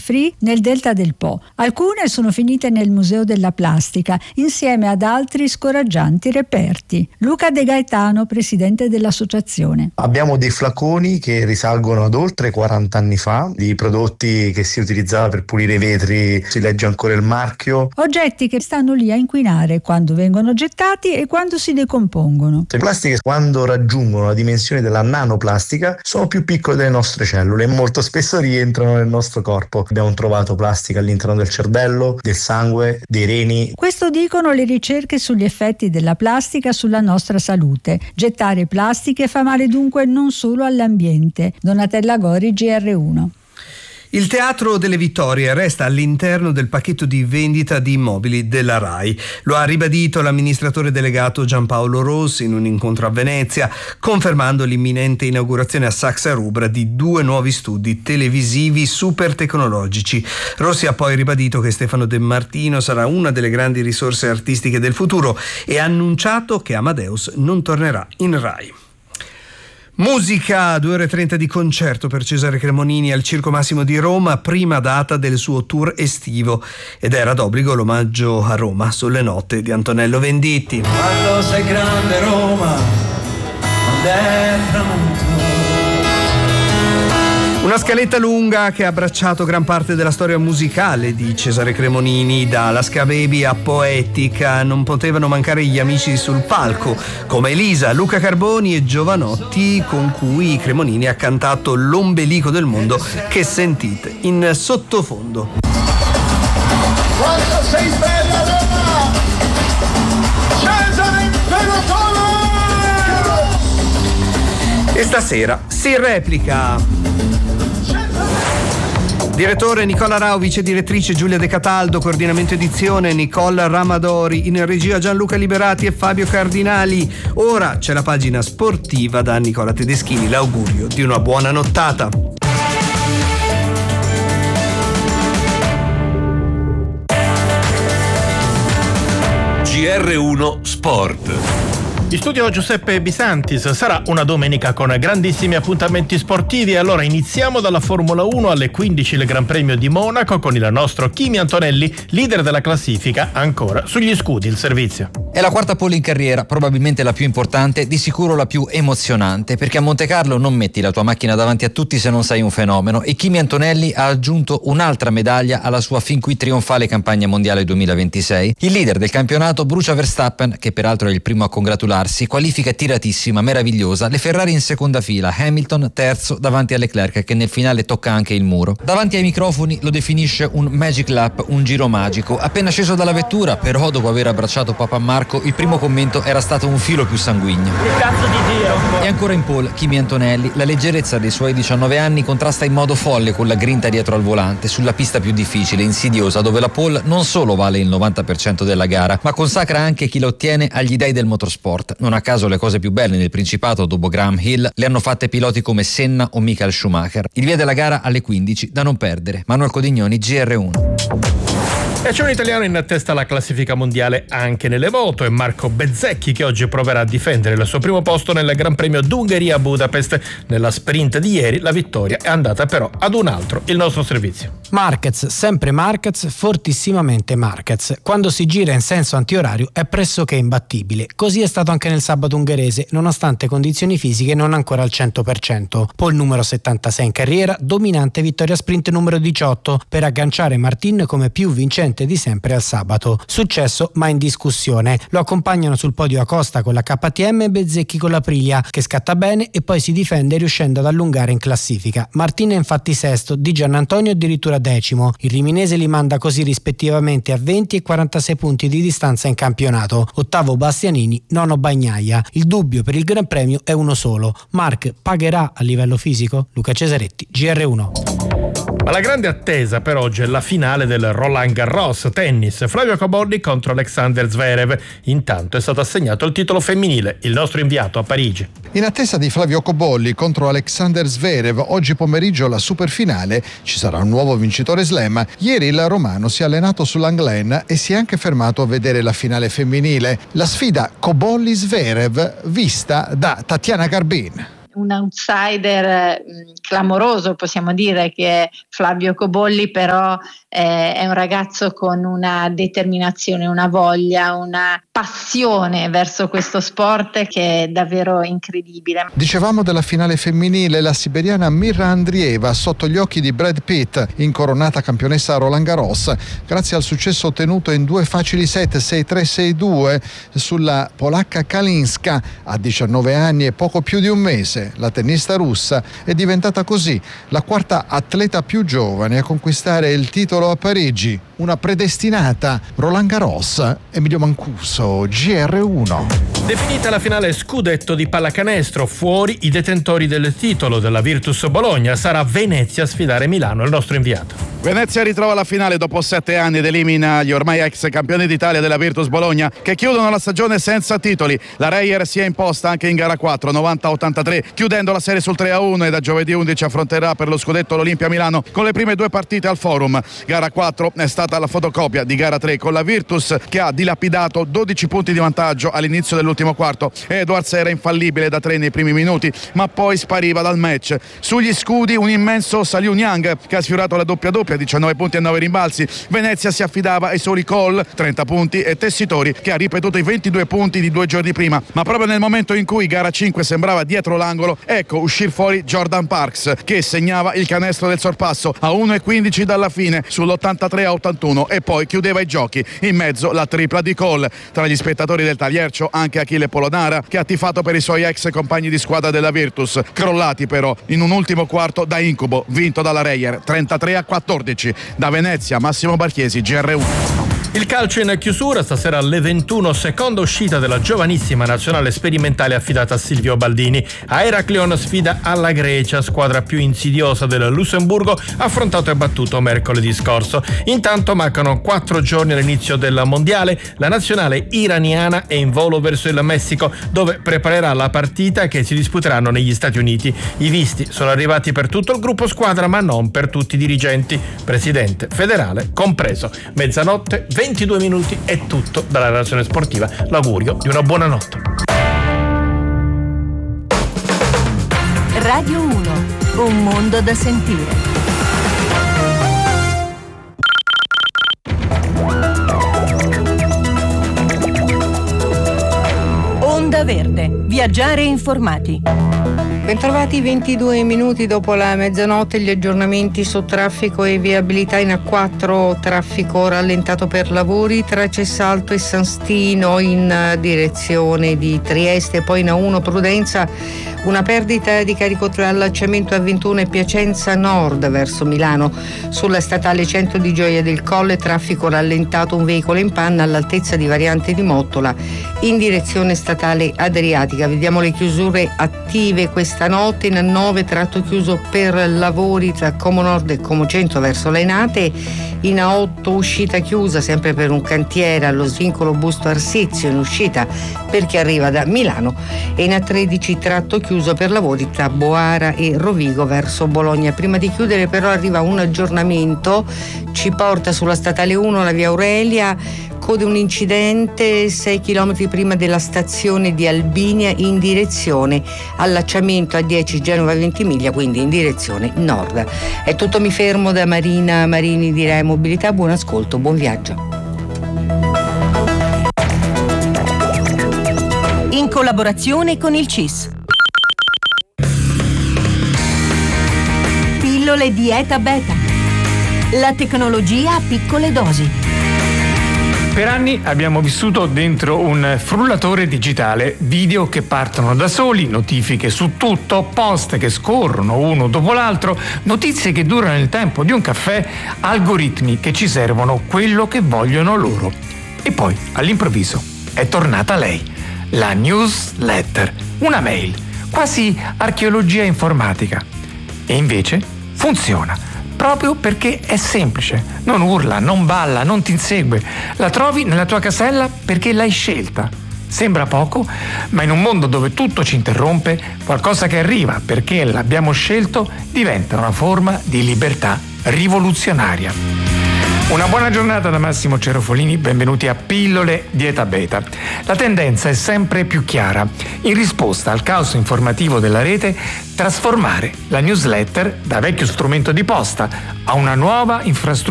free nel delta del Po. Alcune sono finite nel Museo della Plastica, insieme ad altri scoraggianti reperti. Luca De Gaetano, presidente dell'associazione. Abbiamo dei flaconi che risalgono ad oltre 40 anni fa, di prodotti che si utilizzava per pulire i vetri, si legge ancora il marchio. Oggetti che stanno lì a inquinare quando vengono gettati e quando si decompongono. Le plastiche, quando raggiungono la dimensione della nanoplastica, sono più piccole delle nostre cellule e molto spesso rientrano nel nostro corpo. Abbiamo trovato plastica all'interno del cervello, del sangue, dei reni. Questo dicono le ricerche sugli effetti della plastica sulla nostra salute. Gettare plastiche fa male dunque non solo all'ambiente. Donatella Gori, GR1. Il Teatro delle Vittorie resta all'interno del pacchetto di vendita di immobili della RAI. Lo ha ribadito l'amministratore delegato Giampaolo Rossi in un incontro a Venezia, confermando l'imminente inaugurazione a Saxa Rubra di 2 nuovi studi televisivi super tecnologici. Rossi ha poi ribadito che Stefano De Martino sarà una delle grandi risorse artistiche del futuro e ha annunciato che Amadeus non tornerà in RAI. Musica, 2 ore e 30 di concerto per Cesare Cremonini al Circo Massimo di Roma, prima data del suo tour estivo, ed era d'obbligo l'omaggio a Roma sulle note di Antonello Venditti. Quando sei grande Roma, quando è tramonto. Una scaletta lunga che ha abbracciato gran parte della storia musicale di Cesare Cremonini, da Alaska Baby a Poetica. Non potevano mancare gli amici sul palco, come Elisa, Luca Carboni e Giovanotti, con cui Cremonini ha cantato L'ombelico del mondo, che sentite in sottofondo. Quando sei bella Roma, Cesare Imperatore! E stasera si replica. Direttore Nicola Rao, vice direttrice Giulia De Cataldo, coordinamento edizione Nicola Ramadori, in regia Gianluca Liberati e Fabio Cardinali. Ora c'è la pagina sportiva da Nicola Tedeschini, l'augurio di una buona nottata. GR1 Sport. In studio Giuseppe Bisantis. Sarà una domenica con grandissimi appuntamenti sportivi, e allora iniziamo dalla Formula 1. Alle 15 il Gran Premio di Monaco con il nostro Kimi Antonelli, leader della classifica, ancora sugli scudi il servizio. È la quarta pole in carriera, probabilmente la più importante, di sicuro la più emozionante, perché a Montecarlo non metti la tua macchina davanti a tutti se non sei un fenomeno, e Kimi Antonelli ha aggiunto un'altra medaglia alla sua fin qui trionfale campagna mondiale 2026. Il leader del campionato brucia Verstappen, che peraltro è il primo a congratularsi, qualifica tiratissima, meravigliosa, le Ferrari in seconda fila, Hamilton terzo davanti a Leclerc, che nel finale tocca anche il muro. Davanti ai microfoni lo definisce un magic lap, un giro magico. Appena sceso dalla vettura, però, dopo aver abbracciato papà Marco, il primo commento era stato un filo più sanguigno. Che cazzo di Dio! E ancora in pole Kimi Antonelli. La leggerezza dei suoi 19 anni contrasta in modo folle con la grinta dietro al volante, sulla pista più difficile, insidiosa, dove la pole non solo vale il 90% della gara, ma consacra anche chi la ottiene agli dei del motorsport. Non a caso le cose più belle nel Principato dopo Graham Hill le hanno fatte piloti come Senna o Michael Schumacher. Il via della gara alle 15, da non perdere. Manuel Codignoni, GR1. E c'è un italiano in testa alla classifica mondiale anche nelle moto, è Marco Bezzecchi, che oggi proverà a difendere il suo primo posto nel Gran Premio d'Ungheria a Budapest. Nella sprint di ieri la vittoria è andata però ad un altro, il nostro servizio. Marquez, sempre Marquez, fortissimamente Marquez. Quando si gira in senso antiorario è pressoché imbattibile. Così è stato anche nel sabato ungherese, nonostante condizioni fisiche non ancora al 100%. Pole numero 76 in carriera, dominante vittoria sprint numero 18 per agganciare Martin come più vincente di sempre al sabato. Successo ma in discussione. Lo accompagnano sul podio Acosta con la KTM e Bezzecchi con l'Aprilia, che scatta bene e poi si difende riuscendo ad allungare in classifica. Martin è infatti sesto, Di Giannantonio addirittura decimo. Il riminese li manda così rispettivamente a 20 e 46 punti di distanza in campionato. Ottavo Bastianini, nono Bagnaia. Il dubbio per il Gran Premio è uno solo: Marc pagherà a livello fisico? Luca Cesaretti, GR1. Ma la grande attesa per oggi è la finale del Roland Garros tennis, Flavio Cobolli contro Alexander Zverev. Intanto è stato assegnato il titolo femminile, il nostro inviato a Parigi. In attesa di Flavio Cobolli contro Alexander Zverev, oggi pomeriggio la superfinale, ci sarà un nuovo vincitore slam. Ieri il romano si è allenato sull'Anglen e si è anche fermato a vedere la finale femminile. La sfida Cobolli-Zverev vista da Tatiana Garbin. un outsider clamoroso, possiamo dire, che è Flavio Cobolli, però è un ragazzo con una determinazione, una voglia, una passione verso questo sport che è davvero incredibile. Dicevamo della finale femminile, la siberiana Mirra Andrieva sotto gli occhi di Brad Pitt, incoronata campionessa a Roland Garros, grazie al successo ottenuto in 2 facili set 6-3, 6-2 sulla polacca Kalinska. A 19 anni e poco più di un mese, la tennista russa è diventata così la quarta atleta più giovane a conquistare il titolo a Parigi. Una predestinata. Roland Garros, Emilio Mancuso, GR1. Definita la finale scudetto di pallacanestro, fuori i detentori del titolo della Virtus Bologna. Sarà Venezia a sfidare Milano, il nostro inviato. Venezia ritrova la finale dopo 7 anni ed elimina gli ormai ex campioni d'Italia della Virtus Bologna, che chiudono la stagione senza titoli. La Reyer si è imposta anche in gara 4, 90-83, chiudendo la serie sul 3-1, e da giovedì 11 affronterà per lo scudetto l'Olimpia Milano con le prime 2 partite al Forum. Gara 4 è stata la fotocopia di gara 3, con la Virtus che ha dilapidato 12 punti di vantaggio all'inizio dell'ultimo quarto. Edwards era infallibile da 3 nei primi minuti, ma poi spariva dal match. Sugli scudi un immenso Saliu Niang che ha sfiorato la doppia, 19 punti e 9 rimbalzi. Venezia si affidava ai soli Cole, 30 punti, e Tessitori, che ha ripetuto i 22 punti di 2 giorni prima. Ma proprio nel momento in cui gara 5 sembrava dietro l'angolo, ecco uscir fuori Jordan Parks, che segnava il canestro del sorpasso a 1:15 dalla fine sull'83-81, e poi chiudeva i giochi. In mezzo la tripla di Cole. Tra gli spettatori del Tagliercio anche Achille Polonara, che ha tifato per i suoi ex compagni di squadra della Virtus, crollati però in un ultimo quarto da incubo vinto dalla Reyer 33-14. Da Venezia, Massimo Barchiesi, GR1. Il calcio in chiusura, stasera alle 21, seconda uscita della giovanissima nazionale sperimentale affidata a Silvio Baldini. A Heraklion sfida alla Grecia, squadra più insidiosa del Lussemburgo, affrontato e battuto mercoledì scorso. Intanto mancano 4 giorni all'inizio del mondiale. La nazionale iraniana è in volo verso il Messico, dove preparerà la partita che si disputeranno negli Stati Uniti. I visti sono arrivati per tutto il gruppo squadra, ma non per tutti i dirigenti, presidente federale compreso. Mezzanotte 22 minuti è tutto dalla redazione sportiva. L'augurio di una buona notte. Radio 1, un mondo da sentire. Onda Verde, viaggiare informati. Bentrovati, 22 minuti dopo la mezzanotte, gli aggiornamenti su traffico e viabilità. In A4 traffico rallentato per lavori tra Cessalto e San Stino in direzione di Trieste, poi in A1 Prudenza una perdita di carico tra allacciamento A21 e Piacenza Nord verso Milano. Sulla statale 100 di Gioia del Colle traffico rallentato, un veicolo in panna all'altezza di Variante di Mottola in direzione statale Adriatica. Vediamo le chiusure attive questa notte. In A9 tratto chiuso per lavori tra Como Nord e Como Centro verso Lainate. In A8 uscita chiusa sempre per un cantiere allo svincolo Busto Arsizio in uscita per chi arriva da Milano, e in A13 tratto chiuso per lavori tra Boara e Rovigo verso Bologna. Prima di chiudere però arriva un aggiornamento, ci porta sulla statale 1 la via Aurelia. Code un incidente 6 km prima della stazione di Albinia in direzione allacciamento A10 Genova Ventimiglia, quindi in direzione nord. È tutto, mi fermo. Da Marina Marini di Rai Mobilità, buon ascolto, buon viaggio. In collaborazione con il CIS. Pillole Dieta Beta. La tecnologia a piccole dosi. Per anni abbiamo vissuto dentro un frullatore digitale, video che partono da soli, notifiche su tutto, post che scorrono uno dopo l'altro, notizie che durano il tempo di un caffè, algoritmi che ci servono quello che vogliono loro. E poi, all'improvviso, è tornata lei, la newsletter, una mail, quasi archeologia informatica. E invece funziona. Proprio perché è semplice, non urla, non balla, non ti insegue. La trovi nella tua casella perché l'hai scelta. Sembra poco, ma in un mondo dove tutto ci interrompe, qualcosa che arriva perché l'abbiamo scelto diventa una forma di libertà rivoluzionaria. Una buona giornata da Massimo Cerofolini, benvenuti a Pillole di Eta Beta. La tendenza è sempre più chiara. In risposta al caos informativo della rete, trasformare la newsletter da vecchio strumento di posta a una nuova infrastruttura